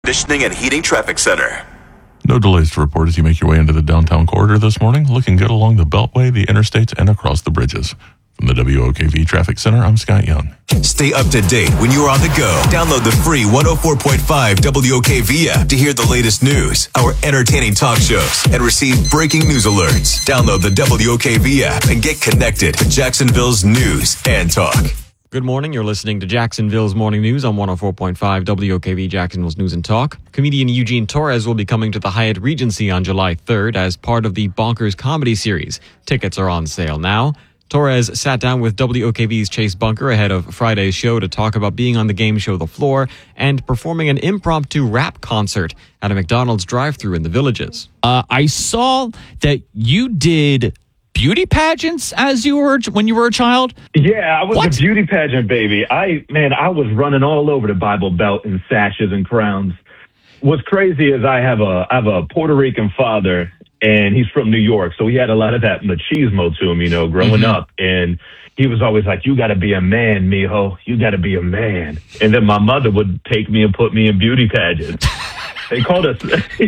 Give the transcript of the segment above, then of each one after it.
Conditioning and Heating Traffic Center. No delays to report as you make your way into the downtown corridor this morning. Looking good along the Beltway, the interstates, and across the bridges. From the WOKV Traffic Center, I'm Scott Young. Stay up to date when you're on the go. Download the free 104.5 WOKV app to hear the latest news, our entertaining talk shows, and receive breaking news alerts. Download the WOKV app and get connected to Jacksonville's news and talk. Good morning. You're listening to Jacksonville's Morning News on 104.5 WOKV Jacksonville's News and Talk. Comedian Eugene Torres will be coming to the Hyatt Regency on July 3rd as part of the Bonkers comedy series. Tickets are on sale now. Torres sat down with WOKV's Chase Bunker ahead of Friday's show to talk about being on the game show The Floor and performing an impromptu rap concert at a McDonald's drive-thru in the Villages. I saw that you did beauty pageants when you were a child? Yeah, I was What? a beauty pageant baby. I was running all over the Bible Belt in sashes and crowns. What's crazy is I have a Puerto Rican father, and he's from New York, so he had a lot of that machismo to him, growing up. And he was always like, "You got to be a man, mijo. You got to be a man." And then my mother would take me and put me in beauty pageants. They called us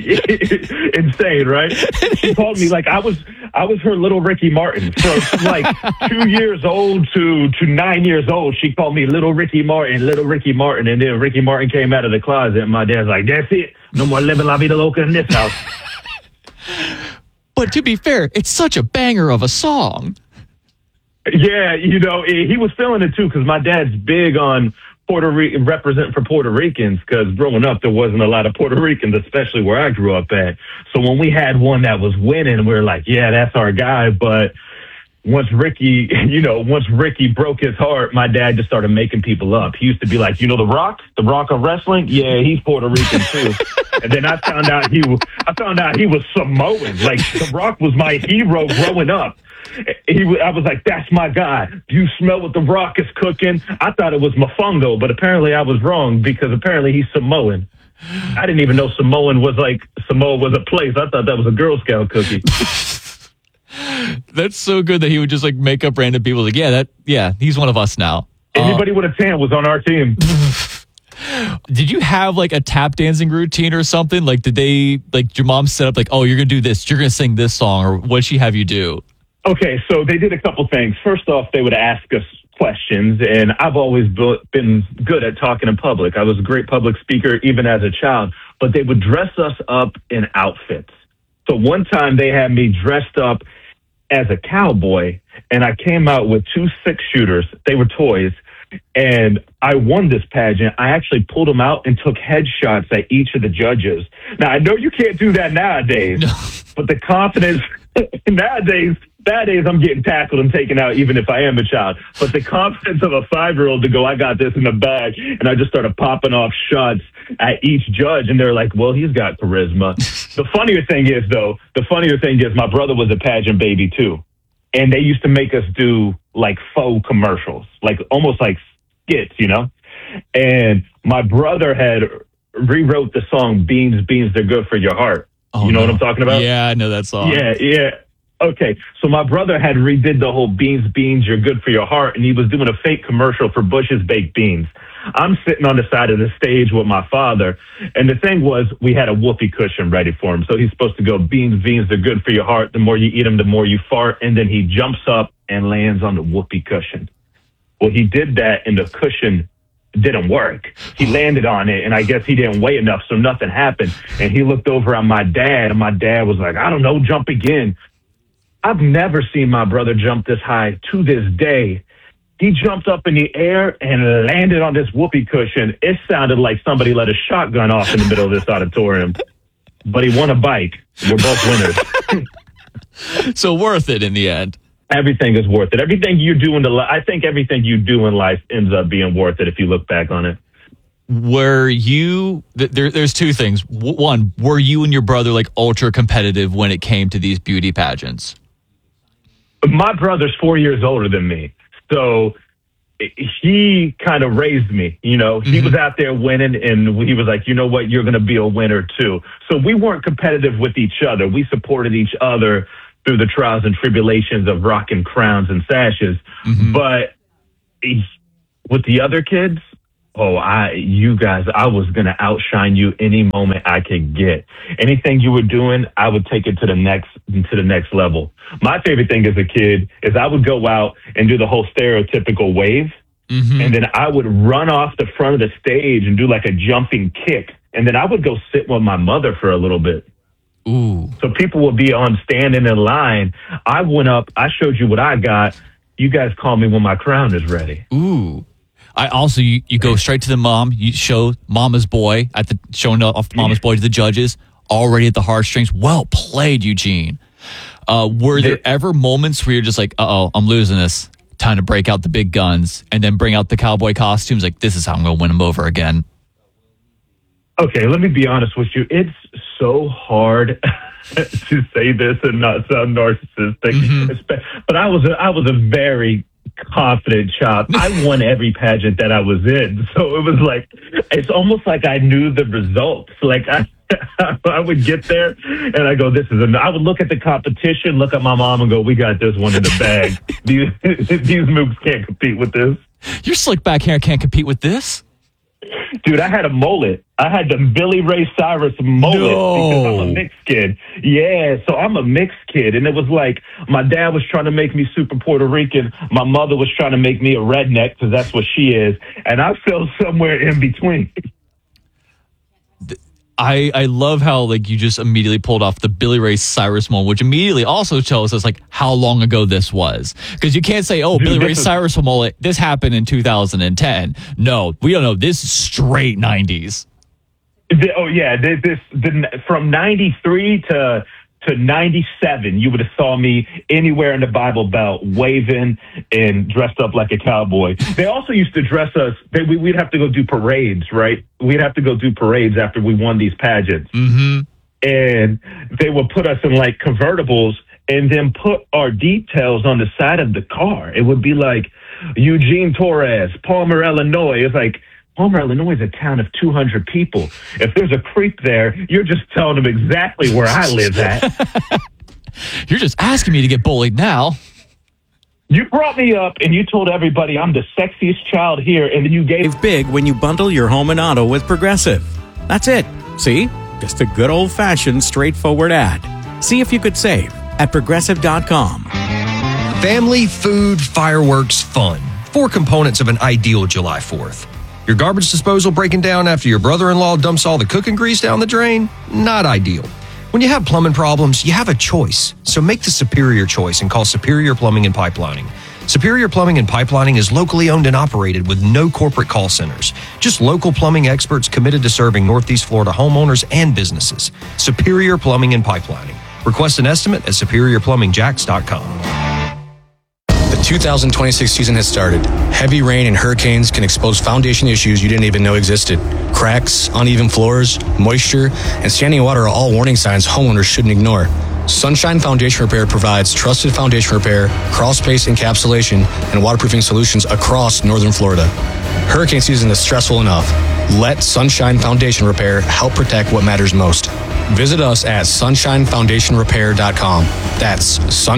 insane, right? She called me like I was her little Ricky Martin. From like 2 years old to 9 years old, she called me little Ricky Martin. And then Ricky Martin came out of the closet, and my dad's like, "That's it. No more living la vida loca in this house." But to be fair, it's such a banger of a song. Yeah, he was feeling it too, because my dad's big on represent for Puerto Ricans, because growing up there wasn't a lot of Puerto Ricans, especially where I grew up at. So when we had one that was winning, we were like, yeah, that's our guy. But once Ricky broke his heart, my dad just started making people up. He used to be like, The Rock of wrestling? Yeah, he's Puerto Rican too. And then I found out he was Samoan. Like, The Rock was my hero growing up. I was like, that's my guy. Do you smell what The Rock is cooking? I thought it was mofongo, but apparently I was wrong, because apparently he's Samoan. I didn't even know Samoa was a place. I thought that was a Girl Scout cookie. That's so good that he would just like make up random people. Like, he's one of us now. Anybody with a tan was on our team. Did you have like a tap dancing routine or something? Like, did your mom set up like, oh, you're going to do this, you're going to sing this song, or what'd she have you do? Okay, so they did a couple things. First off, they would ask us questions, and I've always been good at talking in public. I was a great public speaker even as a child, but they would dress us up in outfits. So one time they had me dressed up as a cowboy, and I came out with 2 6-shooters. They were toys, and I won this pageant. I actually pulled them out and took headshots at each of the judges. Now, I know you can't do that nowadays, but the confidence nowadays I'm getting tackled and taken out even if I am a child. But the confidence of a 5-year-old to go, I got this in the bag, and I just started popping off shots at each judge, and they're like, well, he's got charisma. The funnier thing is my brother was a pageant baby too. And they used to make us do like faux commercials, like almost like skits, And my brother had rewrote the song Beans, They're Good for Your Heart. Oh, know what I'm talking about? Yeah, I know that song. Yeah. Okay, so my brother had redid the whole Beans, You're Good for Your Heart, and he was doing a fake commercial for Bush's Baked Beans. I'm sitting on the side of the stage with my father, and the thing was, we had a whoopee cushion ready for him. So he's supposed to go, beans, they're good for your heart. The more you eat them, the more you fart. And then he jumps up and lands on the whoopee cushion. Well, he did that, and the cushion didn't work. He landed on it, and I guess he didn't weigh enough, so nothing happened. And he looked over at my dad, and my dad was like, I don't know, jump again. I've never seen my brother jump this high to this day. He jumped up in the air and landed on this whoopee cushion. It sounded like somebody let a shotgun off in the middle of this auditorium. But he won a bike. We're both winners. So worth it in the end. Everything is worth it. Everything you do I think everything you do in life ends up being worth it if you look back on it. Were you, there's 2 things. One, were you and your brother like ultra competitive when it came to these beauty pageants? My brother's 4 years older than me. So he kind of raised me, He was out there winning, and he was like, you know what, you're going to be a winner too. So we weren't competitive with each other. We supported each other through the trials and tribulations of rocking crowns and sashes. But with the other kids, you guys, I was going to outshine you any moment I could get. Anything you were doing, I would take it to the next level. My favorite thing as a kid is I would go out and do the whole stereotypical wave. Mm-hmm. And then I would run off the front of the stage and do like a jumping kick. And then I would go sit with my mother for a little bit. Ooh. So people would be on standing in line. I went up, I showed you what I got. You guys call me when my crown is ready. Ooh. I also, you go straight to the mom, you show Mama's Boy showing off Mama's Boy to the judges, already at the heartstrings. Well played, Eugene. Were there ever moments where you're just like, I'm losing this, time to break out the big guns and then bring out the cowboy costumes? Like, this is how I'm going to win them over again. Okay, let me be honest with you. It's so hard to say this and not sound narcissistic, but I was a very confident child. I won every pageant that I was in, so it was like it's almost like I knew the results. Like I would get there and I go, I would look at the competition, look at my mom, and go, "We got this one in the bag. These moves can't compete with this." Your slick back hair can't compete with this. Dude, I had a mullet. I had the Billy Ray Cyrus mullet because I'm a mixed kid. Yeah, so I'm a mixed kid. And it was like my dad was trying to make me super Puerto Rican. My mother was trying to make me a redneck because that's what she is. And I fell somewhere in between. I love how like you just immediately pulled off the Billy Ray Cyrus moment, which immediately also tells us like how long ago this was. Because you can't say, Billy Ray Cyrus mullet, this happened in 2010. No, we don't know. This is straight 90s. Oh yeah, from 93 to 97, you would have saw me anywhere in the Bible Belt waving and dressed up like a cowboy. They also used to dress us. We'd have to go do parades, right? We'd have to go do parades after we won these pageants. Mm-hmm. And they would put us in like convertibles and then put our details on the side of the car. It would be like Eugene Torres, Palmer, Illinois. It's like, Palmer, Illinois is a town of 200 people. If there's a creek there, you're just telling them exactly where I live at. You're just asking me to get bullied now. You brought me up and you told everybody I'm the sexiest child here, and then you gave big when you bundle your home and auto with Progressive. That's it. See? Just a good old-fashioned, straightforward ad. See if you could save at Progressive.com. Family, food, fireworks, fun. 4 components of an ideal July 4th. Your garbage disposal breaking down after your brother-in-law dumps all the cooking grease down the drain? Not ideal. When you have plumbing problems, you have a choice. So make the superior choice and call Superior Plumbing and Pipelining. Superior Plumbing and Pipelining is locally owned and operated with no corporate call centers. Just local plumbing experts committed to serving Northeast Florida homeowners and businesses. Superior Plumbing and Pipelining. Request an estimate at SuperiorPlumbingJacks.com. The 2026 season has started. Heavy rain and hurricanes can expose foundation issues you didn't even know existed. Cracks, uneven floors, moisture, and standing water are all warning signs homeowners shouldn't ignore. Sunshine Foundation Repair provides trusted foundation repair, crawl space encapsulation, and waterproofing solutions across northern Florida. Hurricane season is stressful enough. Let Sunshine Foundation Repair help protect what matters most. Visit us at sunshinefoundationrepair.com. That's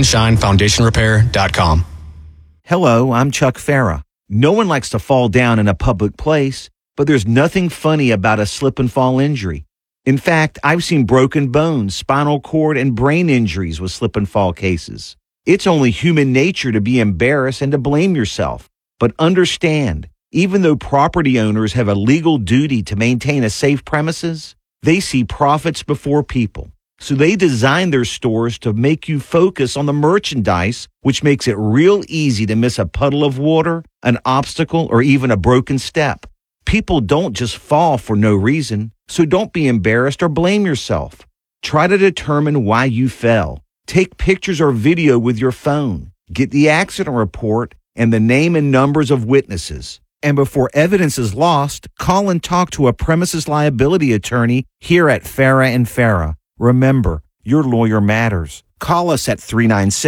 sunshinefoundationrepair.com. Hello, I'm Chuck Farah. No one likes to fall down in a public place, but there's nothing funny about a slip and fall injury. In fact, I've seen broken bones, spinal cord, and brain injuries with slip and fall cases. It's only human nature to be embarrassed and to blame yourself. But understand, even though property owners have a legal duty to maintain a safe premises, they see profits before people. So they design their stores to make you focus on the merchandise, which makes it real easy to miss a puddle of water, an obstacle, or even a broken step. People don't just fall for no reason, so don't be embarrassed or blame yourself. Try to determine why you fell. Take pictures or video with your phone. Get the accident report and the name and numbers of witnesses. And before evidence is lost, call and talk to a premises liability attorney here at Farah & Farah. Remember, your lawyer matters. Call us at 396-389-0000.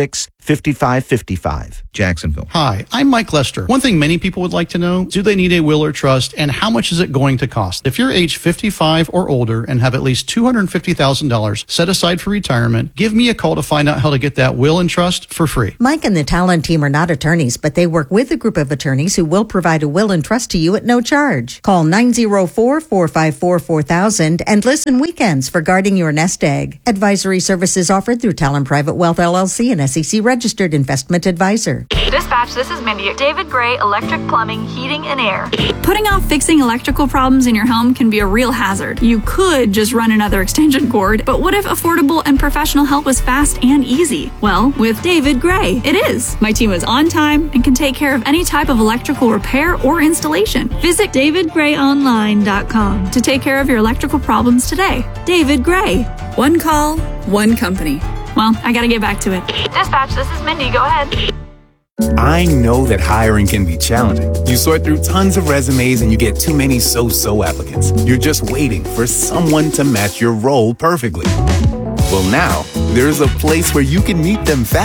5555. Jacksonville. Hi, I'm Mike Lester. One thing many people would like to know, do they need a will or trust, and how much is it going to cost? If you're age 55 or older and have at least $250,000 set aside for retirement, give me a call to find out how to get that will and trust for free. Mike and the Talon team are not attorneys, but they work with a group of attorneys who will provide a will and trust to you at no charge. Call 904-454-4000 and listen weekends for guarding your nest egg. Advisory services offered through Talon Private Wealth LLC, an SEC registered investment advisor. Dispatch, this is Mindy. David Gray, Electric Plumbing, Heating, and Air. Putting off fixing electrical problems in your home can be a real hazard. You could just run another extension cord, but what if affordable and professional help was fast and easy? Well, with David Gray, it is. My team is on time and can take care of any type of electrical repair or installation. Visit davidgrayonline.com to take care of your electrical problems today. David Gray. One call, one company. Well, I gotta get back to it. Dispatch, this is Mindy. Go ahead. I know that hiring can be challenging. You sort through tons of resumes and you get too many so-so applicants. You're just waiting for someone to match your role perfectly. Well, now, there's a place where you can meet them fast.